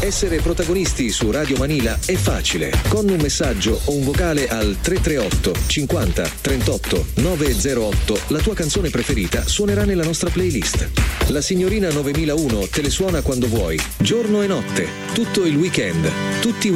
Essere protagonisti su Radio Manila è facile. Con un messaggio o un vocale al 338 50 38 908 la tua canzone preferita suonerà nella nostra playlist. La signorina 9001 te le suona quando vuoi, giorno e notte, tutto il weekend, tutti